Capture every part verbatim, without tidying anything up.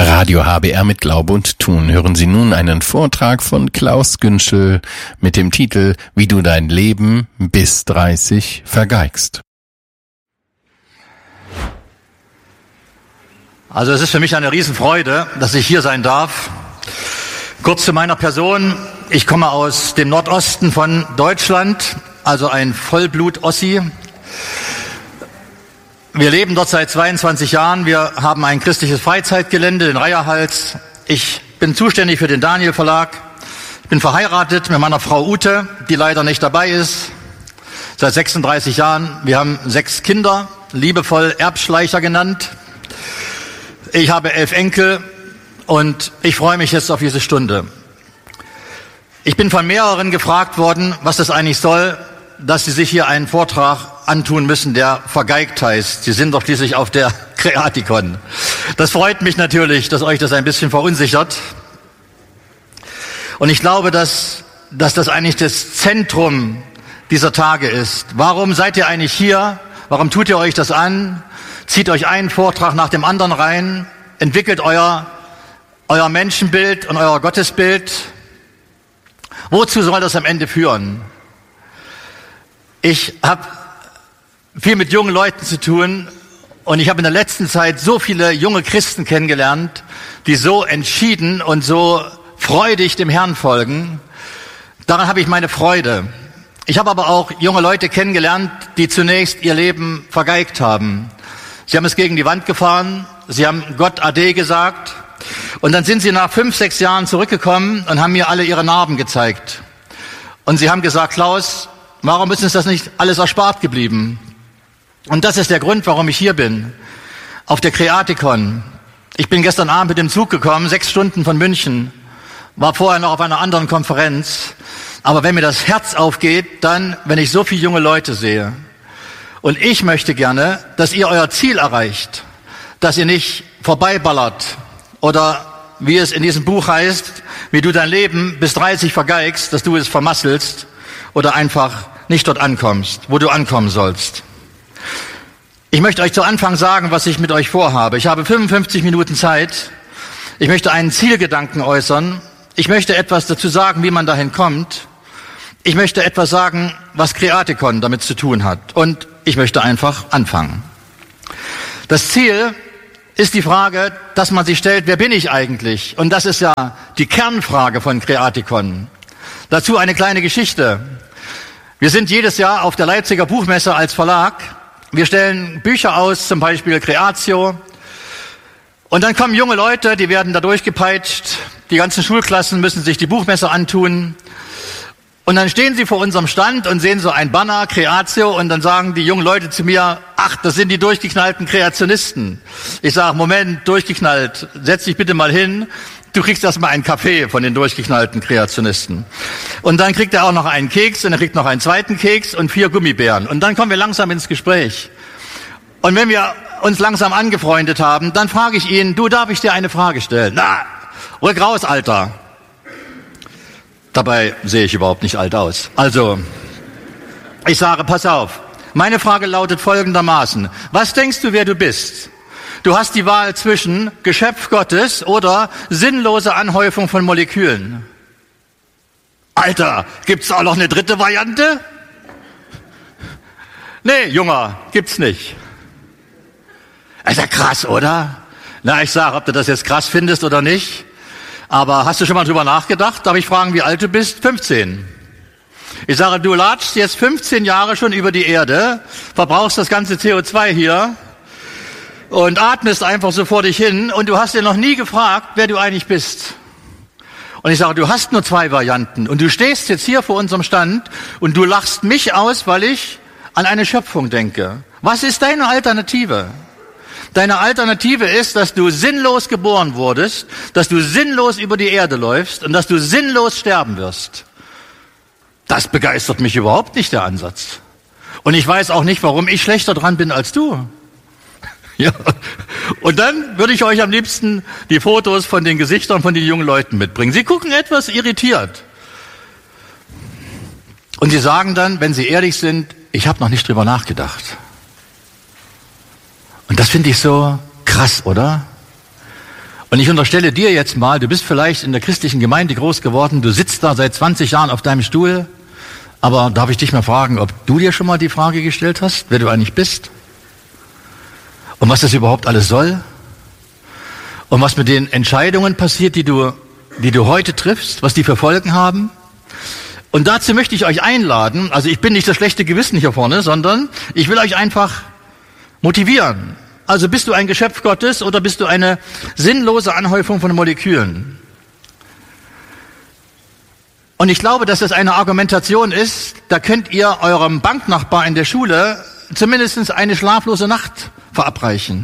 Radio H B R mit Glaube und Tun. Hören Sie nun einen Vortrag von Klaus Günschel mit dem Titel Wie du dein Leben bis dreißig vergeigst. Also es ist für mich eine Riesenfreude, dass ich hier sein darf. Kurz zu meiner Person. Ich komme aus dem Nordosten von Deutschland, also ein Vollblut-Ossi. Wir leben dort seit zweiundzwanzig Jahren. Wir haben ein christliches Freizeitgelände, den Reiherhals. Ich bin zuständig für den Daniel Verlag. Ich bin verheiratet mit meiner Frau Ute, die leider nicht dabei ist, seit sechsunddreißig Jahren. Wir haben sechs Kinder, liebevoll Erbschleicher genannt. Ich habe elf Enkel und ich freue mich jetzt auf diese Stunde. Ich bin von mehreren gefragt worden, was das eigentlich soll, dass sie sich hier einen Vortrag antun müssen, der vergeigt heißt. Sie sind doch schließlich auf der Kreatikon. Das freut mich natürlich, dass euch das ein bisschen verunsichert. Und ich glaube, dass, dass das eigentlich das Zentrum dieser Tage ist. Warum seid ihr eigentlich hier? Warum tut ihr euch das an? Zieht euch einen Vortrag nach dem anderen rein, entwickelt euer, euer Menschenbild und euer Gottesbild. Wozu soll das am Ende führen? Ich habe viel mit jungen Leuten zu tun und ich habe in der letzten Zeit so viele junge Christen kennengelernt, die so entschieden und so freudig dem Herrn folgen. Daran habe ich meine Freude. Ich habe aber auch junge Leute kennengelernt, die zunächst ihr Leben vergeigt haben. Sie haben es gegen die Wand gefahren, sie haben Gott Ade gesagt und dann sind sie nach fünf, sechs Jahren zurückgekommen und haben mir alle ihre Narben gezeigt. Und sie haben gesagt, Klaus, warum ist uns das nicht alles erspart geblieben? Und das ist der Grund, warum ich hier bin, auf der Kreatikon. Ich bin gestern Abend mit dem Zug gekommen, sechs Stunden von München, war vorher noch auf einer anderen Konferenz. Aber wenn mir das Herz aufgeht, dann, wenn ich so viele junge Leute sehe. Und ich möchte gerne, dass ihr euer Ziel erreicht, dass ihr nicht vorbeiballert oder, wie es in diesem Buch heißt, wie du dein Leben bis dreißig vergeigst, dass du es vermasselst oder einfach nicht dort ankommst, wo du ankommen sollst. Ich möchte euch zu Anfang sagen, was ich mit euch vorhabe. Ich habe fünfundfünfzig Minuten Zeit. Ich möchte einen Zielgedanken äußern. Ich möchte etwas dazu sagen, wie man dahin kommt. Ich möchte etwas sagen, was Kreatikon damit zu tun hat. Und ich möchte einfach anfangen. Das Ziel ist die Frage, dass man sich stellt, wer bin ich eigentlich? Und das ist ja die Kernfrage von Kreatikon. Dazu eine kleine Geschichte. Wir sind jedes Jahr auf der Leipziger Buchmesse als Verlag. Wir stellen Bücher aus, zum Beispiel Creatio. Und dann kommen junge Leute, die werden da durchgepeitscht. Die ganzen Schulklassen müssen sich die Buchmesse antun. Und dann stehen sie vor unserem Stand und sehen so ein Banner, Creatio, und dann sagen die jungen Leute zu mir, ach, das sind die durchgeknallten Kreationisten. Ich sage, Moment, durchgeknallt, setz dich bitte mal hin. Du kriegst erstmal einen Kaffee von den durchgeknallten Kreationisten. Und dann kriegt er auch noch einen Keks und er kriegt noch einen zweiten Keks und vier Gummibären. Und dann kommen wir langsam ins Gespräch. Und wenn wir uns langsam angefreundet haben, dann frage ich ihn, du, darf ich dir eine Frage stellen? Na, rück raus, Alter. Dabei sehe ich überhaupt nicht alt aus. Also, ich sage, pass auf. Meine Frage lautet folgendermaßen. Was denkst du, wer du bist? Du hast die Wahl zwischen Geschöpf Gottes oder sinnlose Anhäufung von Molekülen. Alter, gibt's auch noch eine dritte Variante? Nee, Junger, gibt's nicht. Ist ja krass, oder? Na, ich sag, ob du das jetzt krass findest oder nicht. Aber hast du schon mal drüber nachgedacht? Darf ich fragen, wie alt du bist? fünfzehn. Ich sage, du latschst jetzt fünfzehn Jahre schon über die Erde, verbrauchst das ganze C O zwei hier und atmest einfach so vor dich hin und du hast dir noch nie gefragt, wer du eigentlich bist. Und ich sage, du hast nur zwei Varianten und du stehst jetzt hier vor unserem Stand und du lachst mich aus, weil ich an eine Schöpfung denke. Was ist deine Alternative? Deine Alternative ist, dass du sinnlos geboren wurdest, dass du sinnlos über die Erde läufst und dass du sinnlos sterben wirst. Das begeistert mich überhaupt nicht, der Ansatz. Und ich weiß auch nicht, warum ich schlechter dran bin als du. Ja. Und dann würde ich euch am liebsten die Fotos von den Gesichtern von den jungen Leuten mitbringen. Sie gucken etwas irritiert. Und sie sagen dann, wenn sie ehrlich sind, ich habe noch nicht drüber nachgedacht. Und das finde ich so krass, oder? Und ich unterstelle dir jetzt mal, du bist vielleicht in der christlichen Gemeinde groß geworden, du sitzt da seit zwanzig Jahren auf deinem Stuhl, aber darf ich dich mal fragen, ob du dir schon mal die Frage gestellt hast, wer du eigentlich bist? Und was das überhaupt alles soll? Und was mit den Entscheidungen passiert, die du, die du heute triffst, was die für Folgen haben? Und dazu möchte ich euch einladen, also ich bin nicht das schlechte Gewissen hier vorne, sondern ich will euch einfach motivieren. Also bist du ein Geschöpf Gottes oder bist du eine sinnlose Anhäufung von Molekülen? Und ich glaube, dass das eine Argumentation ist, da könnt ihr eurem Banknachbar in der Schule zumindest eine schlaflose Nacht verabreichen.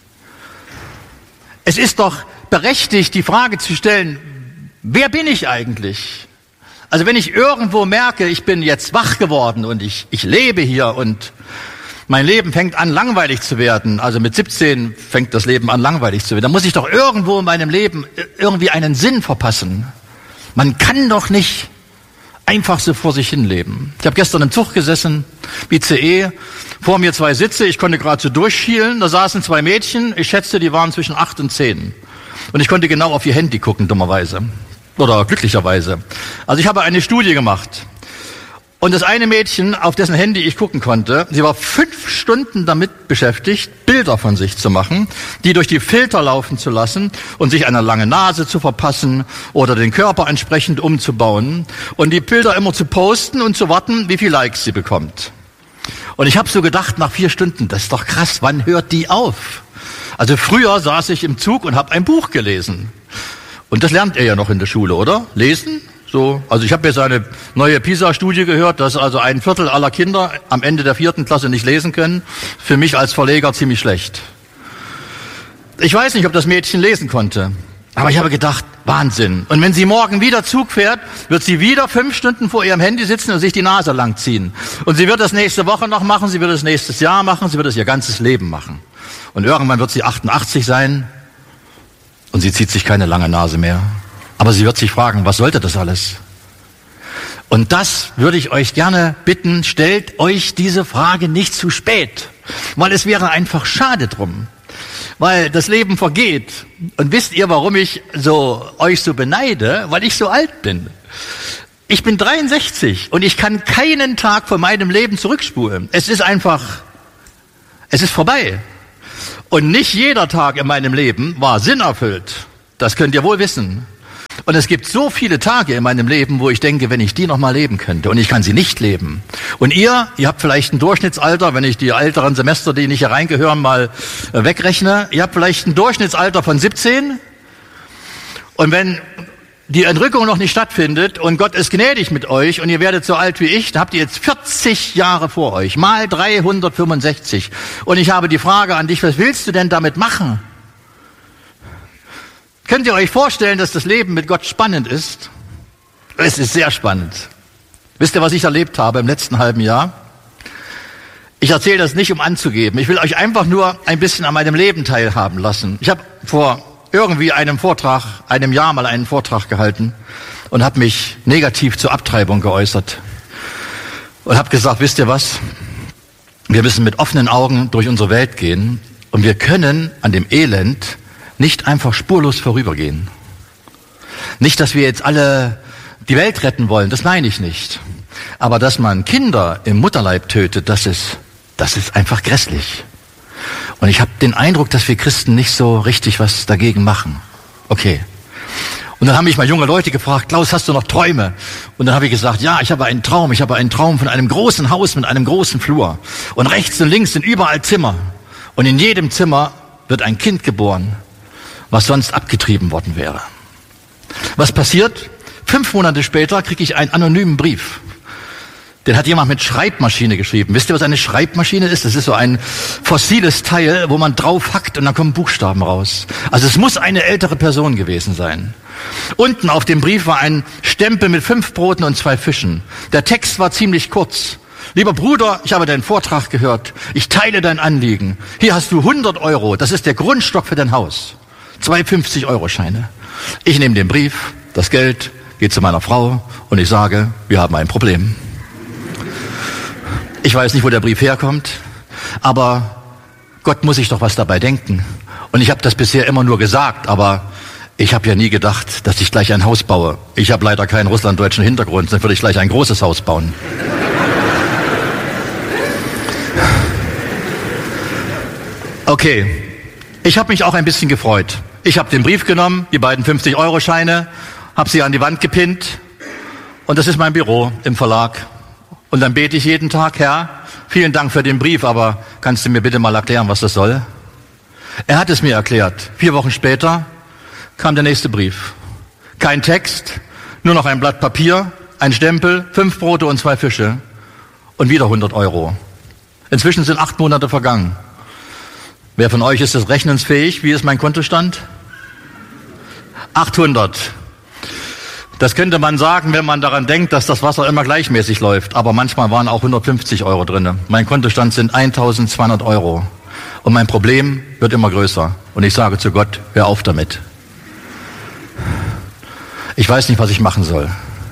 Es ist doch berechtigt, die Frage zu stellen, wer bin ich eigentlich? Also wenn ich irgendwo merke, ich bin jetzt wach geworden und ich, ich lebe hier und mein Leben fängt an, langweilig zu werden. Also mit siebzehn fängt das Leben an, langweilig zu werden. Da muss ich doch irgendwo in meinem Leben irgendwie einen Sinn verpassen. Man kann doch nicht einfach so vor sich hin leben. Ich habe gestern im Zug gesessen, I C E, vor mir zwei Sitze, ich konnte gerade so durchschielen, da saßen zwei Mädchen, ich schätze, die waren zwischen acht und zehn. Und ich konnte genau auf ihr Handy gucken, dummerweise. Oder glücklicherweise. Also ich habe eine Studie gemacht. Und das eine Mädchen, auf dessen Handy ich gucken konnte, sie war fünf Stunden damit beschäftigt, Bilder von sich zu machen, die durch die Filter laufen zu lassen und sich eine lange Nase zu verpassen oder den Körper entsprechend umzubauen und die Bilder immer zu posten und zu warten, wie viel Likes sie bekommt. Und ich habe so gedacht, nach vier Stunden, das ist doch krass, wann hört die auf? Also früher saß ich im Zug und habe ein Buch gelesen. Und das lernt ihr ja noch in der Schule, oder? Lesen? So, also ich habe jetzt eine neue PISA-Studie gehört, dass also ein Viertel aller Kinder am Ende der vierten Klasse nicht lesen können. Für mich als Verleger ziemlich schlecht. Ich weiß nicht, ob das Mädchen lesen konnte, aber ich habe gedacht, Wahnsinn. Und wenn sie morgen wieder Zug fährt, wird sie wieder fünf Stunden vor ihrem Handy sitzen und sich die Nase langziehen. Und sie wird das nächste Woche noch machen, sie wird das nächstes Jahr machen, sie wird das ihr ganzes Leben machen. Und irgendwann wird sie achtundachtzig sein und sie zieht sich keine lange Nase mehr. Aber sie wird sich fragen, was sollte das alles? Und das würde ich euch gerne bitten, stellt euch diese Frage nicht zu spät, weil es wäre einfach schade drum. Weil das Leben vergeht. Und wisst ihr, warum ich so euch so beneide? Weil ich so alt bin. Ich bin dreiundsechzig und ich kann keinen Tag von meinem Leben zurückspulen. Es ist einfach, es ist vorbei. Und nicht jeder Tag in meinem Leben war sinnerfüllt. Das könnt ihr wohl wissen. Und es gibt so viele Tage in meinem Leben, wo ich denke, wenn ich die noch mal leben könnte, und ich kann sie nicht leben. Und ihr, ihr habt vielleicht ein Durchschnittsalter, wenn ich die älteren Semester, die nicht hier reingehören, mal wegrechne, ihr habt vielleicht ein Durchschnittsalter von siebzehn. Und wenn die Entrückung noch nicht stattfindet und Gott ist gnädig mit euch und ihr werdet so alt wie ich, dann habt ihr jetzt vierzig Jahre vor euch, mal dreihundertfünfundsechzig. Und ich habe die Frage an dich, was willst du denn damit machen? Könnt ihr euch vorstellen, dass das Leben mit Gott spannend ist? Es ist sehr spannend. Wisst ihr, was ich erlebt habe im letzten halben Jahr? Ich erzähle das nicht, um anzugeben. Ich will euch einfach nur ein bisschen an meinem Leben teilhaben lassen. Ich habe vor irgendwie einem Vortrag, einem Jahr mal einen Vortrag gehalten und habe mich negativ zur Abtreibung geäußert. Und habe gesagt, wisst ihr was? Wir müssen mit offenen Augen durch unsere Welt gehen und wir können an dem Elend nicht einfach spurlos vorübergehen. Nicht, dass wir jetzt alle die Welt retten wollen, das meine ich nicht. Aber dass man Kinder im Mutterleib tötet, das ist, das ist einfach grässlich. Und ich habe den Eindruck, dass wir Christen nicht so richtig was dagegen machen. Okay. Und dann haben mich mal junge Leute gefragt, Klaus, hast du noch Träume? Und dann habe ich gesagt, ja, ich habe einen Traum. Ich habe einen Traum von einem großen Haus mit einem großen Flur. Und rechts und links sind überall Zimmer. Und in jedem Zimmer wird ein Kind geboren, was sonst abgetrieben worden wäre. Was passiert? Fünf Monate später kriege ich einen anonymen Brief. Den hat jemand mit Schreibmaschine geschrieben. Wisst ihr, was eine Schreibmaschine ist? Das ist so ein fossiles Teil, wo man drauf hackt und dann kommen Buchstaben raus. Also es muss eine ältere Person gewesen sein. Unten auf dem Brief war ein Stempel mit fünf Broten und zwei Fischen. Der Text war ziemlich kurz. Lieber Bruder, ich habe deinen Vortrag gehört. Ich teile dein Anliegen. Hier hast du hundert Euro. Das ist der Grundstock für dein Haus. Zwei fünfzig-Euro-Scheine. Ich nehme den Brief, das Geld, gehe zu meiner Frau und ich sage, wir haben ein Problem. Ich weiß nicht, wo der Brief herkommt, aber Gott muss sich doch was dabei denken. Und ich habe das bisher immer nur gesagt, aber Ich habe ja nie gedacht, dass ich gleich ein Haus baue. Ich habe leider keinen russlanddeutschen Hintergrund, sonst würde ich gleich ein großes Haus bauen. Okay, ich habe mich auch ein bisschen gefreut. Ich habe den Brief genommen, die beiden fünfzig-Euro-Scheine, habe sie an die Wand gepinnt und das ist mein Büro im Verlag. Und dann bete ich jeden Tag, Herr, vielen Dank für den Brief, aber kannst du mir bitte mal erklären, was das soll? Er hat es mir erklärt. Vier Wochen später kam der nächste Brief. Kein Text, nur noch ein Blatt Papier, ein Stempel, fünf Brote und zwei Fische und wieder hundert Euro. Inzwischen sind acht Monate vergangen. Wer von euch ist das rechnungsfähig? Wie ist mein Kontostand? achthundert. Das könnte man sagen, wenn man daran denkt, dass das Wasser immer gleichmäßig läuft. Aber manchmal waren auch hundertfünfzig Euro drin. Mein Kontostand sind eintausendzweihundert Euro. Und mein Problem wird immer größer. Und ich sage zu Gott, hör auf damit. Ich weiß nicht, was ich machen soll.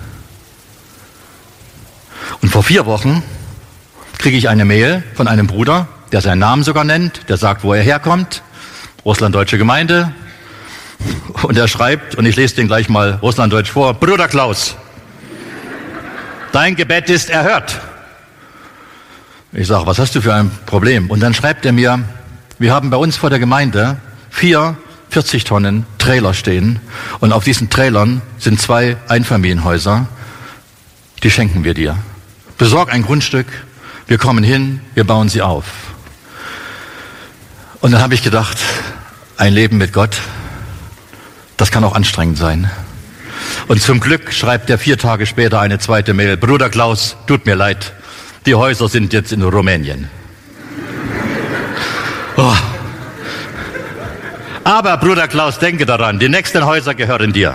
Und vor vier Wochen kriege ich eine Mail von einem Bruder, der seinen Namen sogar nennt, der sagt, wo er herkommt, Russlanddeutsche Gemeinde. Und er schreibt, und ich lese den gleich mal Russlanddeutsch vor, Bruder Klaus, dein Gebet ist erhört. Ich sage, was hast du für ein Problem? Und dann schreibt er mir, wir haben bei uns vor der Gemeinde vier vierzig Tonnen Trailer stehen und auf diesen Trailern sind zwei Einfamilienhäuser, die schenken wir dir. Besorg ein Grundstück, wir kommen hin, wir bauen sie auf. Und dann habe ich gedacht, ein Leben mit Gott, das kann auch anstrengend sein. Und zum Glück schreibt er vier Tage später eine zweite Mail. Bruder Klaus, tut mir leid, die Häuser sind jetzt in Rumänien. Oh. Aber Bruder Klaus, denke daran, die nächsten Häuser gehören dir.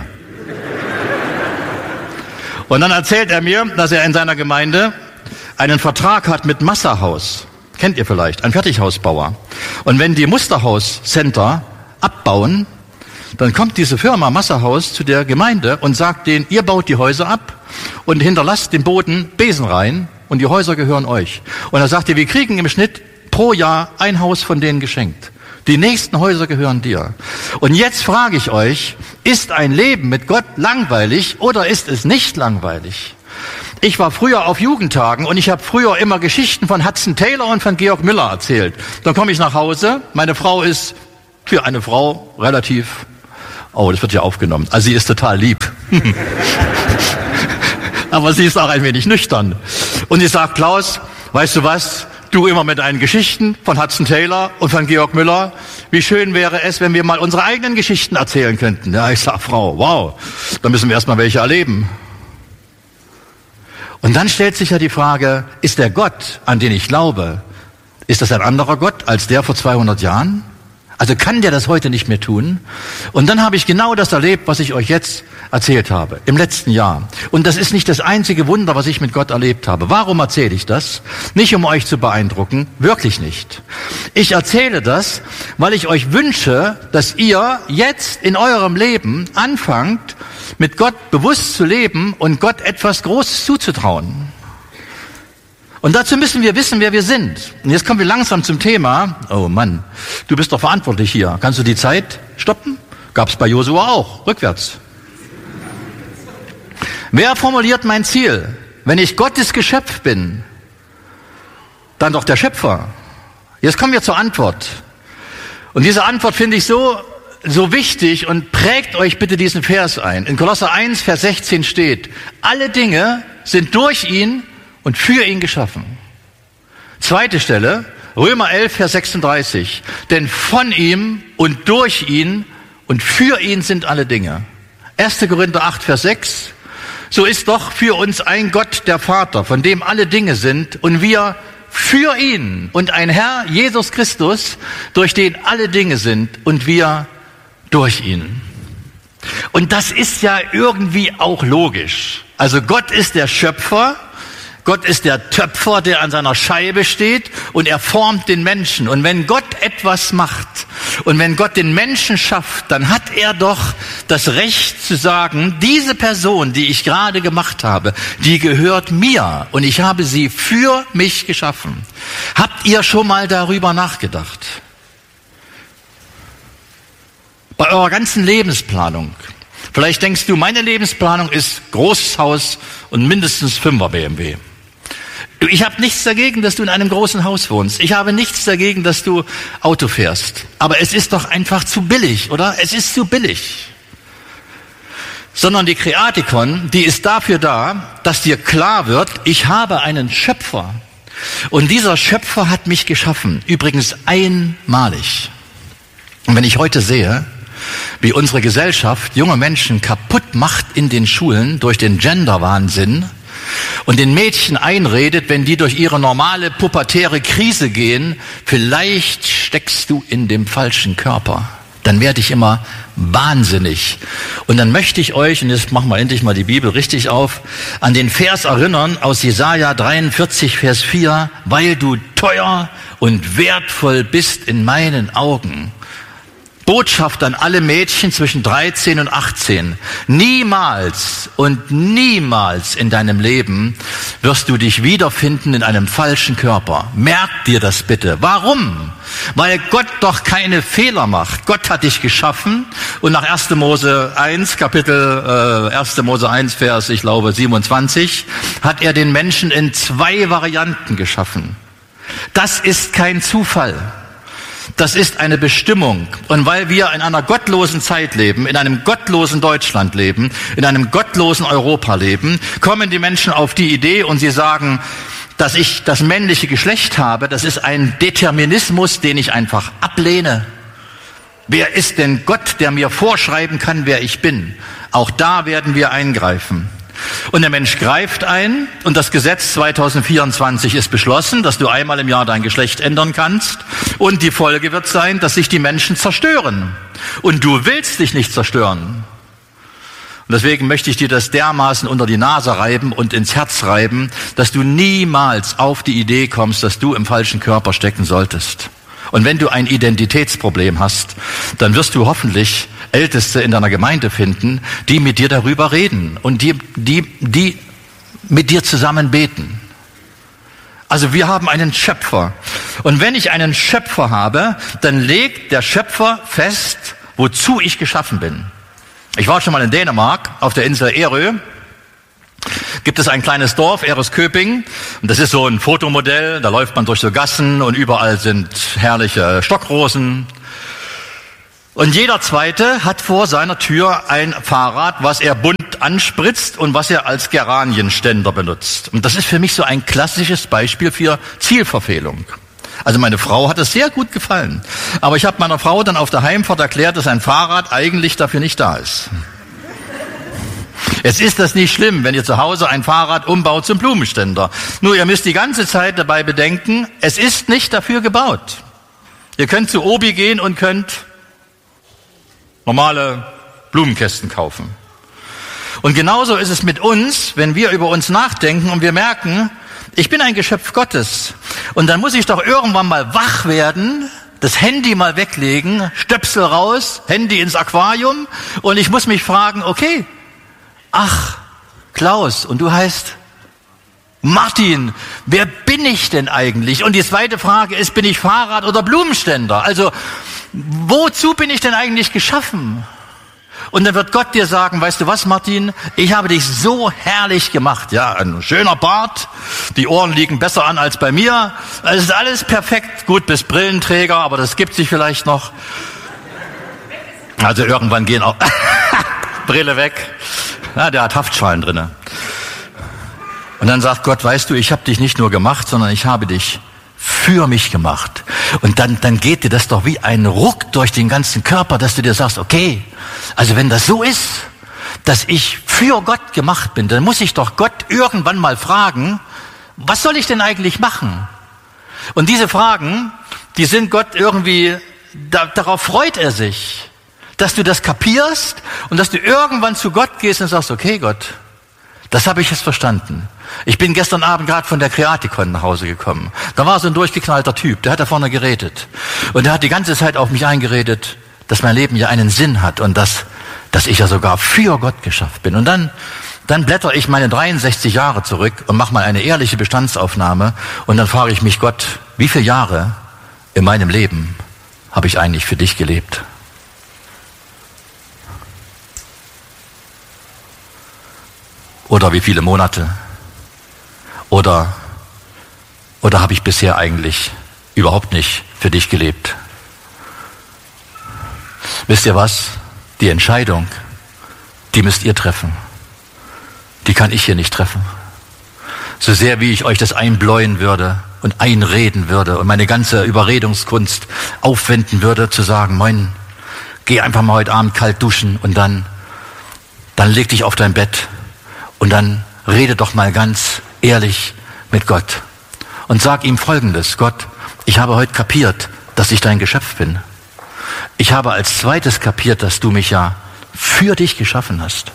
Und dann erzählt er mir, dass er in seiner Gemeinde einen Vertrag hat mit Massahaus. Kennt ihr vielleicht, ein Fertighausbauer. Und wenn die Musterhaus Center abbauen, dann kommt diese Firma Massahaus zu der Gemeinde und sagt denen, ihr baut die Häuser ab und hinterlasst den Boden Besen rein und die Häuser gehören euch. Und er sagt, wir kriegen im Schnitt pro Jahr ein Haus von denen geschenkt. Die nächsten Häuser gehören dir. Und jetzt frage ich euch, ist ein Leben mit Gott langweilig oder ist es nicht langweilig? Ich war früher auf Jugendtagen und ich habe früher immer Geschichten von Hudson Taylor und von Georg Müller erzählt. Dann komme ich nach Hause, meine Frau ist für eine Frau relativ, oh, das wird ja aufgenommen, also sie ist total lieb. Aber sie ist auch ein wenig nüchtern. Und sie sagt, Klaus, weißt du was, du immer mit deinen Geschichten von Hudson Taylor und von Georg Müller, wie schön wäre es, wenn wir mal unsere eigenen Geschichten erzählen könnten. Ja, ich sag, Frau, wow, dann müssen wir erstmal welche erleben. Und dann stellt sich ja die Frage, ist der Gott, an den ich glaube, ist das ein anderer Gott als der vor zweihundert Jahren? Also kann der das heute nicht mehr tun? Und dann habe ich genau das erlebt, was ich euch jetzt erzählt habe, im letzten Jahr. Und das ist nicht das einzige Wunder, was ich mit Gott erlebt habe. Warum erzähle ich das? Nicht, um euch zu beeindrucken, wirklich nicht. Ich erzähle das, weil ich euch wünsche, dass ihr jetzt in eurem Leben anfangt, mit Gott bewusst zu leben und Gott etwas Großes zuzutrauen. Und dazu müssen wir wissen, wer wir sind. Und jetzt kommen wir langsam zum Thema. Oh Mann, du bist doch verantwortlich hier. Kannst du die Zeit stoppen? Gab's bei Josua auch, rückwärts. Wer formuliert mein Ziel? Wenn ich Gottes Geschöpf bin, dann doch der Schöpfer. Jetzt kommen wir zur Antwort. Und diese Antwort finde ich so, so wichtig und prägt euch bitte diesen Vers ein. In Kolosser eins, Vers sechzehn steht, alle Dinge sind durch ihn und für ihn geschaffen. Zweite Stelle, Römer elf, Vers sechsunddreißig. Denn von ihm und durch ihn und für ihn sind alle Dinge. erster Korinther acht, Vers sechs. So ist doch für uns ein Gott, der Vater, von dem alle Dinge sind und wir für ihn und ein Herr, Jesus Christus, durch den alle Dinge sind und wir durch ihn. Und das ist ja irgendwie auch logisch. Also Gott ist der Schöpfer, Gott ist der Töpfer, der an seiner Scheibe steht und er formt den Menschen. Und wenn Gott etwas macht und wenn Gott den Menschen schafft, dann hat er doch das Recht zu sagen, diese Person, die ich gerade gemacht habe, die gehört mir und ich habe sie für mich geschaffen. Habt ihr schon mal darüber nachgedacht? Bei eurer ganzen Lebensplanung. Vielleicht denkst du, meine Lebensplanung ist großes Haus und mindestens Fünfer B M W. Ich habe nichts dagegen, dass du in einem großen Haus wohnst. Ich habe nichts dagegen, dass du Auto fährst. Aber es ist doch einfach zu billig, oder? Es ist zu billig. Sondern die Kreatikon, die ist dafür da, dass dir klar wird, ich habe einen Schöpfer. Und dieser Schöpfer hat mich geschaffen. Übrigens einmalig. Und wenn ich heute sehe, wie unsere Gesellschaft junge Menschen kaputt macht in den Schulen durch den Gender-Wahnsinn und den Mädchen einredet, wenn die durch ihre normale pubertäre Krise gehen, vielleicht steckst du in dem falschen Körper. Dann werde ich immer wahnsinnig. Und dann möchte ich euch, und jetzt machen wir endlich mal die Bibel richtig auf, an den Vers erinnern aus Jesaja dreiundvierzig, Vers vier, weil du teuer und wertvoll bist in meinen Augen. Botschaft an alle Mädchen zwischen dreizehn und achtzehn. Niemals und niemals in deinem Leben wirst du dich wiederfinden in einem falschen Körper. Merk dir das bitte. Warum? Weil Gott doch keine Fehler macht. Gott hat dich geschaffen und nach erster Mose eins, Kapitel äh, erster Mose eins, Vers, ich glaube siebenundzwanzig, hat er den Menschen in zwei Varianten geschaffen. Das ist kein Zufall. Das ist eine Bestimmung. Und weil wir in einer gottlosen Zeit leben, in einem gottlosen Deutschland leben, in einem gottlosen Europa leben, kommen die Menschen auf die Idee und sie sagen, dass ich das männliche Geschlecht habe, das ist ein Determinismus, den ich einfach ablehne. Wer ist denn Gott, der mir vorschreiben kann, wer ich bin? Auch da werden wir eingreifen. Und der Mensch greift ein und das Gesetz zweitausendvierundzwanzig ist beschlossen, dass du einmal im Jahr dein Geschlecht ändern kannst und die Folge wird sein, dass sich die Menschen zerstören. Und du willst dich nicht zerstören. Und deswegen möchte ich dir das dermaßen unter die Nase reiben und ins Herz reiben, dass du niemals auf die Idee kommst, dass du im falschen Körper stecken solltest. Und wenn du ein Identitätsproblem hast, dann wirst du hoffentlich Älteste in deiner Gemeinde finden, die mit dir darüber reden und die, die, die mit dir zusammen beten. Also wir haben einen Schöpfer. Und wenn ich einen Schöpfer habe, dann legt der Schöpfer fest, wozu ich geschaffen bin. Ich war schon mal in Dänemark, auf der Insel Ærø. Gibt es ein kleines Dorf, Ærøskøbing, und das ist so ein Fotomodell, da läuft man durch so Gassen und überall sind herrliche Stockrosen. Und jeder Zweite hat vor seiner Tür ein Fahrrad, was er bunt anspritzt und was er als Geranienständer benutzt. Und das ist für mich so ein klassisches Beispiel für Zielverfehlung. Also meine Frau hat es sehr gut gefallen. Aber ich habe meiner Frau dann auf der Heimfahrt erklärt, dass ein Fahrrad eigentlich dafür nicht da ist. Jetzt ist das nicht schlimm, wenn ihr zu Hause ein Fahrrad umbaut zum Blumenständer. Nur ihr müsst die ganze Zeit dabei bedenken, es ist nicht dafür gebaut. Ihr könnt zu Obi gehen und könnt normale Blumenkästen kaufen. Und genauso ist es mit uns, wenn wir über uns nachdenken und wir merken, ich bin ein Geschöpf Gottes. Und dann muss ich doch irgendwann mal wach werden, das Handy mal weglegen, Stöpsel raus, Handy ins Aquarium und ich muss mich fragen, okay, ach, Klaus, und du heißt Martin, wer bin ich denn eigentlich? Und die zweite Frage ist, bin ich Fahrrad oder Blumenständer? Also, wozu bin ich denn eigentlich geschaffen? Und dann wird Gott dir sagen, weißt du was, Martin, ich habe dich so herrlich gemacht. Ja, ein schöner Bart, die Ohren liegen besser an als bei mir. Es ist alles perfekt, gut bis Brillenträger, aber das gibt sich vielleicht noch. Also irgendwann gehen auch Brille weg. Ja, der hat Haftschalen drinne. Und dann sagt Gott, weißt du, ich habe dich nicht nur gemacht, sondern ich habe dich für mich gemacht. Und dann, dann geht dir das doch wie ein Ruck durch den ganzen Körper, dass du dir sagst, okay, also wenn das so ist, dass ich für Gott gemacht bin, dann muss ich doch Gott irgendwann mal fragen, was soll ich denn eigentlich machen? Und diese Fragen, die sind Gott irgendwie, da, darauf freut er sich, dass du das kapierst und dass du irgendwann zu Gott gehst und sagst, okay Gott, das habe ich jetzt verstanden. Ich bin gestern Abend gerade von der Kreatikon nach Hause gekommen. Da war so ein durchgeknallter Typ, der hat da vorne geredet. Und der hat die ganze Zeit auf mich eingeredet, dass mein Leben ja einen Sinn hat und dass, dass ich ja sogar für Gott geschafft bin. Und dann, dann blätter ich meine dreiundsechzig Jahre zurück und mache mal eine ehrliche Bestandsaufnahme und dann frage ich mich, Gott, wie viele Jahre in meinem Leben habe ich eigentlich für dich gelebt? Oder wie viele Monate? Oder, oder habe ich bisher eigentlich überhaupt nicht für dich gelebt? Wisst ihr was? Die Entscheidung, die müsst ihr treffen. Die kann ich hier nicht treffen. So sehr wie ich euch das einbläuen würde und einreden würde und meine ganze Überredungskunst aufwenden würde, zu sagen, moin, geh einfach mal heute Abend kalt duschen und dann, dann leg dich auf dein Bett und dann rede doch mal ganz ehrlich mit Gott und sag ihm Folgendes: Gott, ich habe heute kapiert, dass ich dein Geschöpf bin. Ich habe als zweites kapiert, dass du mich ja für dich geschaffen hast.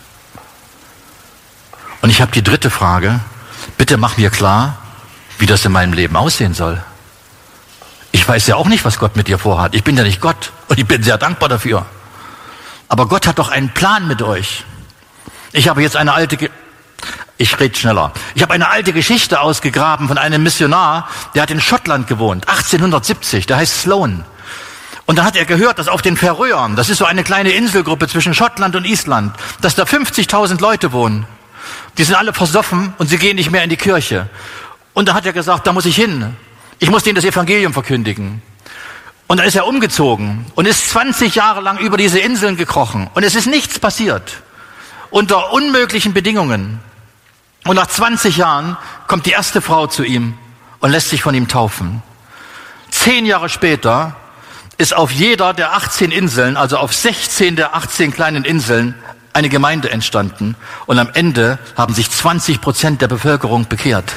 Und ich habe die dritte Frage: Bitte mach mir klar, wie das in meinem Leben aussehen soll. Ich weiß ja auch nicht, was Gott mit dir vorhat. Ich bin ja nicht Gott und ich bin sehr dankbar dafür. Aber Gott hat doch einen Plan mit euch. Ich habe jetzt eine alte, Ge- ich rede schneller. Ich habe eine alte Geschichte ausgegraben von einem Missionar, der hat in Schottland gewohnt, achtzehnhundertsiebzig, der heißt Sloan. Und dann hat er gehört, dass auf den Färöern, das ist so eine kleine Inselgruppe zwischen Schottland und Island, dass da fünfzigtausend Leute wohnen. Die sind alle versoffen und sie gehen nicht mehr in die Kirche. Und da hat er gesagt, da muss ich hin. Ich muss denen das Evangelium verkündigen. Und dann ist er umgezogen und ist zwanzig Jahre lang über diese Inseln gekrochen. Und es ist nichts passiert. Unter unmöglichen Bedingungen. Und nach zwanzig Jahren kommt die erste Frau zu ihm und lässt sich von ihm taufen. Zehn Jahre später ist auf jeder der achtzehn Inseln, also auf sechzehn der achtzehn kleinen Inseln, eine Gemeinde entstanden. Und am Ende haben sich zwanzig Prozent der Bevölkerung bekehrt.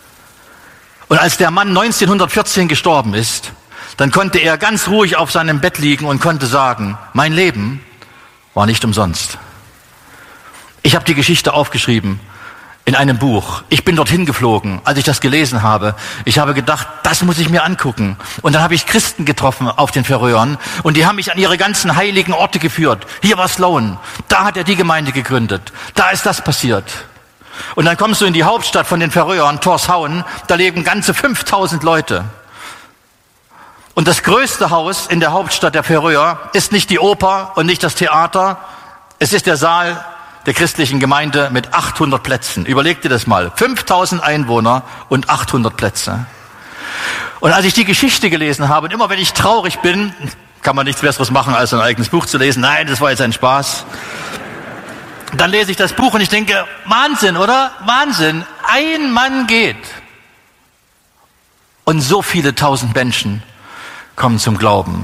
Und als der Mann neunzehnhundertvierzehn gestorben ist, dann konnte er ganz ruhig auf seinem Bett liegen und konnte sagen, mein Leben war nicht umsonst. Ich habe die Geschichte aufgeschrieben in einem Buch. Ich bin dorthin geflogen, als ich das gelesen habe. Ich habe gedacht, das muss ich mir angucken. Und dann habe ich Christen getroffen auf den Färöern und die haben mich an ihre ganzen heiligen Orte geführt. Hier war Sloan, da hat er die Gemeinde gegründet, da ist das passiert. Und dann kommst du in die Hauptstadt von den Färöern, Tórshavn, da leben ganze fünftausend Leute. Und das größte Haus in der Hauptstadt der Färöer ist nicht die Oper und nicht das Theater, es ist der Saal der christlichen Gemeinde mit achthundert Plätzen. Überleg dir das mal. fünftausend Einwohner und achthundert Plätze. Und als ich die Geschichte gelesen habe, und immer wenn ich traurig bin, kann man nichts Besseres machen, als ein eigenes Buch zu lesen. Nein, das war jetzt ein Spaß. Dann lese ich das Buch und ich denke, Wahnsinn, oder? Wahnsinn. Ein Mann geht. Und so viele tausend Menschen kommen zum Glauben.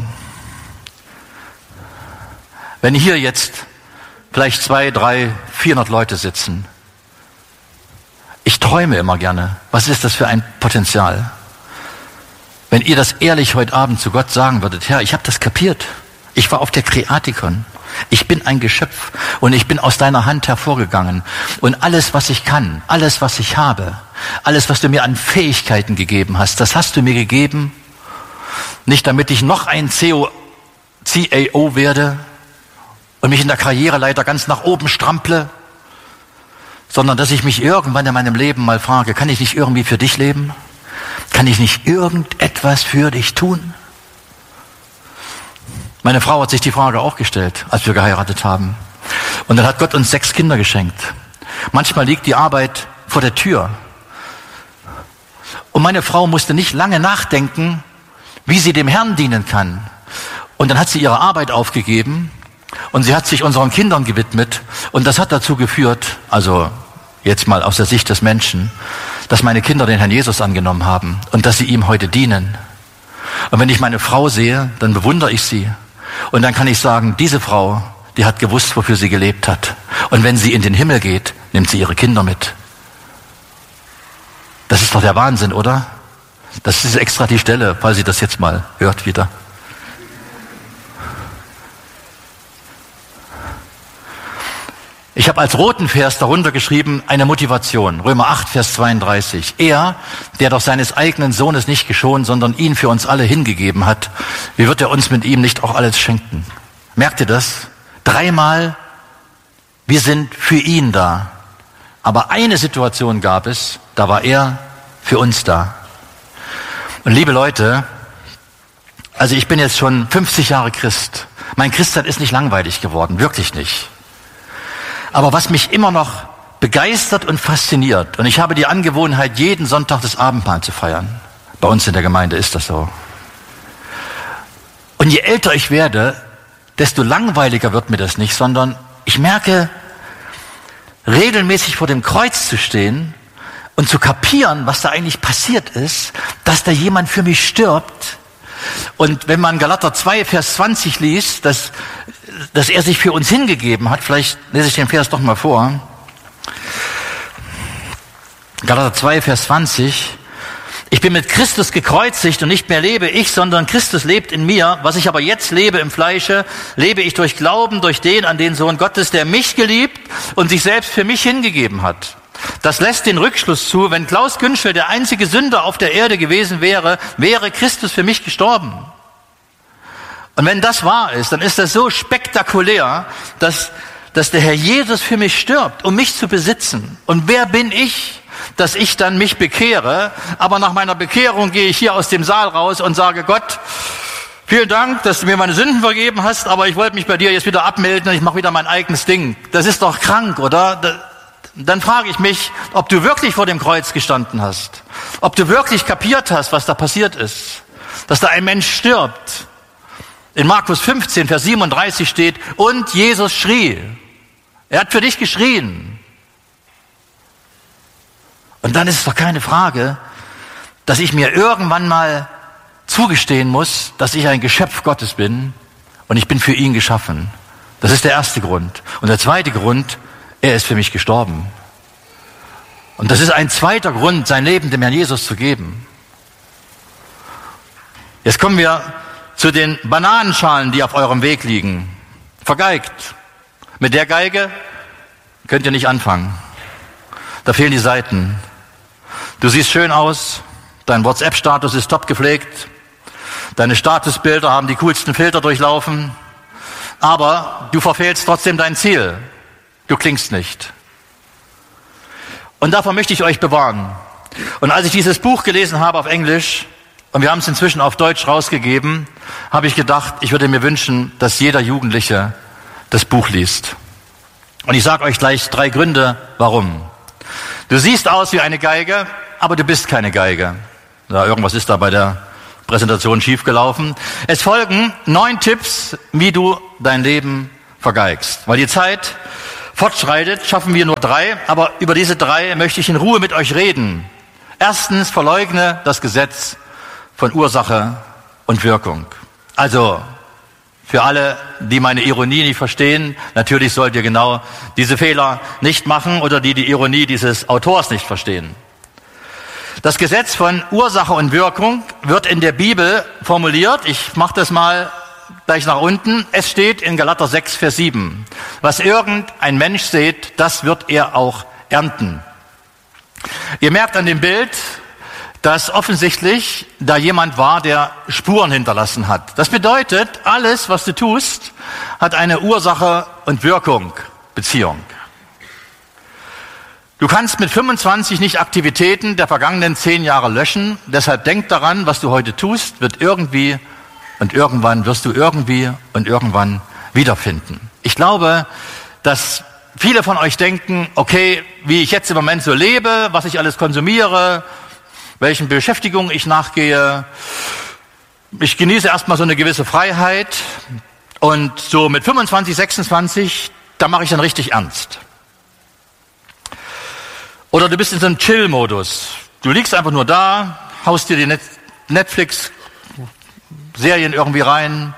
Wenn hier jetzt vielleicht zwei, drei, vierhundert Leute sitzen. Ich träume immer gerne. Was ist das für ein Potenzial? Wenn ihr das ehrlich heute Abend zu Gott sagen würdet, Herr, ich habe das kapiert. Ich war auf der Kreatikon. Ich bin ein Geschöpf und ich bin aus deiner Hand hervorgegangen. Und alles, was ich kann, alles, was ich habe, alles, was du mir an Fähigkeiten gegeben hast, das hast du mir gegeben, nicht damit ich noch ein C A O werde, und mich in der Karriereleiter ganz nach oben strample, sondern dass ich mich irgendwann in meinem Leben mal frage, kann ich nicht irgendwie für dich leben? Kann ich nicht irgendetwas für dich tun? Meine Frau hat sich die Frage auch gestellt, als wir geheiratet haben. Und dann hat Gott uns sechs Kinder geschenkt. Manchmal liegt die Arbeit vor der Tür. Und meine Frau musste nicht lange nachdenken, wie sie dem Herrn dienen kann. Und dann hat sie ihre Arbeit aufgegeben und sie hat sich unseren Kindern gewidmet. Und das hat dazu geführt, also jetzt mal aus der Sicht des Menschen, dass meine Kinder den Herrn Jesus angenommen haben und dass sie ihm heute dienen. Und wenn ich meine Frau sehe, dann bewundere ich sie. Und dann kann ich sagen, diese Frau, die hat gewusst, wofür sie gelebt hat. Und wenn sie in den Himmel geht, nimmt sie ihre Kinder mit. Das ist doch der Wahnsinn, oder? Das ist extra die Stelle, falls sie das jetzt mal hört wieder. Ich habe als roten Vers darunter geschrieben, eine Motivation. Römer acht, Vers zweiunddreißig. Er, der doch seines eigenen Sohnes nicht geschont, sondern ihn für uns alle hingegeben hat, wie wird er uns mit ihm nicht auch alles schenken? Merkt ihr das? Dreimal, wir sind für ihn da. Aber eine Situation gab es, da war er für uns da. Und liebe Leute, also ich bin jetzt schon fünfzig Jahre Christ. Mein Christsein ist nicht langweilig geworden, wirklich nicht. Aber was mich immer noch begeistert und fasziniert. Und ich habe die Angewohnheit, jeden Sonntag das Abendmahl zu feiern. Bei uns in der Gemeinde ist das so. Und je älter ich werde, desto langweiliger wird mir das nicht, sondern ich merke, regelmäßig vor dem Kreuz zu stehen und zu kapieren, was da eigentlich passiert ist, dass da jemand für mich stirbt. Und wenn man Galater zwei, Vers zwanzig liest, dass, dass er sich für uns hingegeben hat, vielleicht lese ich den Vers doch mal vor. Galater zwei, Vers zwanzig. Ich bin mit Christus gekreuzigt und nicht mehr lebe ich, sondern Christus lebt in mir. Was ich aber jetzt lebe im Fleische, lebe ich durch Glauben, durch den an den Sohn Gottes, der mich geliebt und sich selbst für mich hingegeben hat. Das lässt den Rückschluss zu, wenn Klaus Günschel der einzige Sünder auf der Erde gewesen wäre, wäre Christus für mich gestorben. Und wenn das wahr ist, dann ist das so spektakulär, dass, dass der Herr Jesus für mich stirbt, um mich zu besitzen. Und wer bin ich, dass ich dann mich bekehre, aber nach meiner Bekehrung gehe ich hier aus dem Saal raus und sage, Gott, vielen Dank, dass du mir meine Sünden vergeben hast, aber ich wollte mich bei dir jetzt wieder abmelden und ich mache wieder mein eigenes Ding. Das ist doch krank, oder? Dann frage ich mich, ob du wirklich vor dem Kreuz gestanden hast, ob du wirklich kapiert hast, was da passiert ist, dass da ein Mensch stirbt. In Markus fünfzehn, Vers siebenunddreißig steht, und Jesus schrie. Er hat für dich geschrien. Und dann ist es doch keine Frage, dass ich mir irgendwann mal zugestehen muss, dass ich ein Geschöpf Gottes bin und ich bin für ihn geschaffen. Das ist der erste Grund. Und der zweite Grund, er ist für mich gestorben. Und das ist ein zweiter Grund, sein Leben dem Herrn Jesus zu geben. Jetzt kommen wir zu den Bananenschalen, die auf eurem Weg liegen. Vergeigt. Mit der Geige könnt ihr nicht anfangen. Da fehlen die Saiten. Du siehst schön aus, dein WhatsApp-Status ist top gepflegt, deine Statusbilder haben die coolsten Filter durchlaufen, aber du verfehlst trotzdem dein Ziel. Du klingst nicht. Und davor möchte ich euch bewahren. Und als ich dieses Buch gelesen habe auf Englisch, und wir haben es inzwischen auf Deutsch rausgegeben, habe ich gedacht, ich würde mir wünschen, dass jeder Jugendliche das Buch liest. Und ich sage euch gleich drei Gründe, warum. Du siehst aus wie eine Geige, aber du bist keine Geige. Ja, irgendwas ist da bei der Präsentation schiefgelaufen. Es folgen neun Tipps, wie du dein Leben vergeigst. Weil die Zeit fortschreitet, schaffen wir nur drei, aber über diese drei möchte ich in Ruhe mit euch reden. Erstens, verleugne das Gesetz von Ursache und Wirkung. Also, für alle, die meine Ironie nicht verstehen, natürlich sollt ihr genau diese Fehler nicht machen oder die die Ironie dieses Autors nicht verstehen. Das Gesetz von Ursache und Wirkung wird in der Bibel formuliert. Ich mache das mal gleich nach unten. Es steht in Galater sechs, Vers sieben. Was irgendein Mensch sät, das wird er auch ernten. Ihr merkt an dem Bild, dass offensichtlich da jemand war, der Spuren hinterlassen hat. Das bedeutet, alles, was du tust, hat eine Ursache und Wirkung, Beziehung. Du kannst mit fünfundzwanzig nicht Aktivitäten der vergangenen zehn Jahre löschen. Deshalb denk daran, was du heute tust, wird irgendwie und irgendwann wirst du irgendwie und irgendwann wiederfinden. Ich glaube, dass viele von euch denken, okay, wie ich jetzt im Moment so lebe, was ich alles konsumiere, welchen Beschäftigungen ich nachgehe. Ich genieße erstmal so eine gewisse Freiheit und so mit fünfundzwanzig, sechsundzwanzig, da mache ich dann richtig ernst. Oder du bist in so einem Chill-Modus. Du liegst einfach nur da, haust dir die Net- Netflix-Serien irgendwie rein.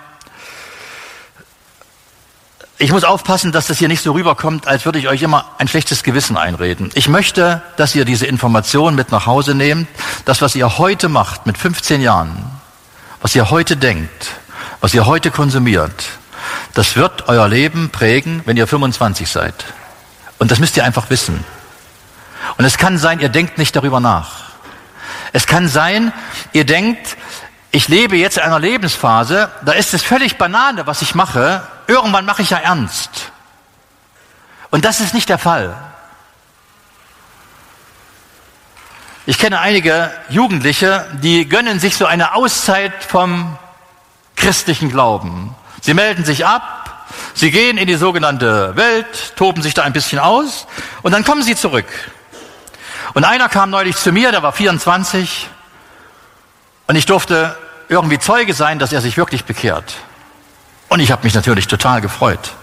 Ich muss aufpassen, dass das hier nicht so rüberkommt, als würde ich euch immer ein schlechtes Gewissen einreden. Ich möchte, dass ihr diese Informationen mit nach Hause nehmt. Das, was ihr heute macht, mit fünfzehn Jahren, was ihr heute denkt, was ihr heute konsumiert, das wird euer Leben prägen, wenn ihr fünfundzwanzig seid. Und das müsst ihr einfach wissen. Und es kann sein, ihr denkt nicht darüber nach. Es kann sein, ihr denkt, ich lebe jetzt in einer Lebensphase, da ist es völlig Banane, was ich mache. Irgendwann mache ich ja ernst. Und das ist nicht der Fall. Ich kenne einige Jugendliche, die gönnen sich so eine Auszeit vom christlichen Glauben. Sie melden sich ab, Sie gehen in die sogenannte Welt, toben sich da ein bisschen aus und dann kommen sie zurück. Und einer kam neulich zu mir, der war vierundzwanzig und ich durfte irgendwie Zeuge sein, dass er sich wirklich bekehrt. Und ich habe mich natürlich total gefreut.